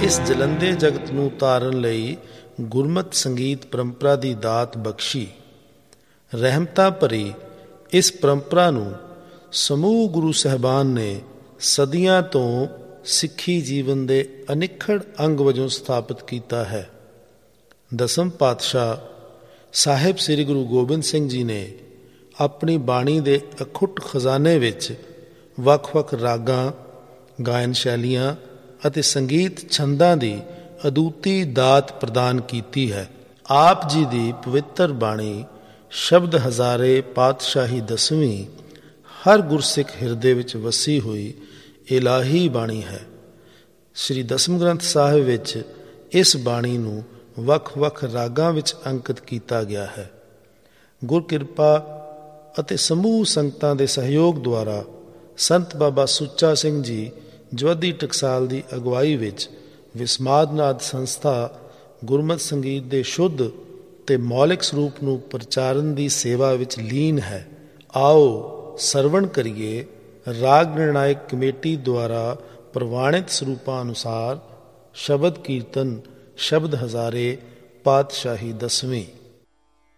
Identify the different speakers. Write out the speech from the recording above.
Speaker 1: ਇਸ ਜਲੰਦੇ ਜਗਤ ਨੂੰ ਤਾਰਨ ਲਈ ਗੁਰਮਤਿ ਸੰਗੀਤ ਪਰੰਪਰਾ ਦੀ ਦਾਤ ਬਖਸ਼ੀ। ਰਹਿਮਤਾਂ ਭਰੀ ਇਸ ਪਰੰਪਰਾ ਨੂੰ ਸਮੂਹ ਗੁਰੂ ਸਾਹਿਬਾਨ ਨੇ ਸਦੀਆਂ ਤੋਂ ਸਿੱਖੀ ਜੀਵਨ ਦੇ ਅਨਿੱਖੜ ਅੰਗ ਵਜੋਂ ਸਥਾਪਿਤ ਕੀਤਾ ਹੈ। ਦਸਮ ਪਾਤਸ਼ਾਹ ਸਾਹਿਬ ਸ੍ਰੀ ਗੁਰੂ ਗੋਬਿੰਦ ਸਿੰਘ ਜੀ ਨੇ ਆਪਣੀ ਬਾਣੀ ਦੇ ਅਖੁੱਟ ਖਜ਼ਾਨੇ ਵਿੱਚ ਵੱਖ-ਵੱਖ ਰਾਗਾਂ, ਗਾਇਨ ਸ਼ੈਲੀਆਂ ਅਤੇ ਸੰਗੀਤ ਛੰਦਾਂ ਦੀ ਅਦੁੱਤੀ ਦਾਤ ਪ੍ਰਦਾਨ ਕੀਤੀ ਹੈ। ਆਪ ਜੀ ਦੀ ਪਵਿੱਤਰ ਬਾਣੀ ਸ਼ਬਦ ਹਜ਼ਾਰੇ ਪਾਤਸ਼ਾਹੀ ਦਸਵੀਂ ਹਰ ਗੁਰਸਿੱਖ ਹਿਰਦੇ ਵਿੱਚ ਵਸੀ ਹੋਈ ਇਲਾਹੀ ਬਾਣੀ ਹੈ। ਸ੍ਰੀ ਦਸਮ ਗ੍ਰੰਥ ਸਾਹਿਬ ਵਿੱਚ ਇਸ ਬਾਣੀ ਨੂੰ ਵੱਖ-ਵੱਖ ਰਾਗਾਂ ਵਿੱਚ ਅੰਕਿਤ ਕੀਤਾ ਗਿਆ ਹੈ। ਗੁਰ ਕਿਰਪਾ ਅਤੇ ਸਮੂਹ ਸੰਗਤਾਂ ਦੇ ਸਹਿਯੋਗ ਦੁਆਰਾ ਸੰਤ ਬਾਬਾ ਸੁੱਚਾ ਸਿੰਘ ਜੀ ਜਵੱਦੀ ਟਕਸਾਲ ਦੀ ਅਗਵਾਈ ਵਿੱਚ ਵਿਸਮਾਦਨਾਦ ਸੰਸਥਾ ਗੁਰਮਤਿ ਸੰਗੀਤ ਦੇ ਸ਼ੁੱਧ ਤੇ ਮੌਲਿਕ ਸਰੂਪ ਨੂੰ ਪ੍ਰਚਾਰਨ ਦੀ ਸੇਵਾ ਵਿੱਚ ਲੀਨ ਹੈ। ਆਓ ਸਰਵਣ ਕਰੀਏ ਰਾਗ ਨਿਰਣਾਇਕ ਕਮੇਟੀ ਦੁਆਰਾ ਪ੍ਰਵਾਨਿਤ ਸਰੂਪਾਂ ਅਨੁਸਾਰ ਸ਼ਬਦ ਕੀਰਤਨ ਸ਼ਬਦ ਹਜ਼ਾਰੇ ਪਾਤਸ਼ਾਹੀ ਦਸਵੀਂ।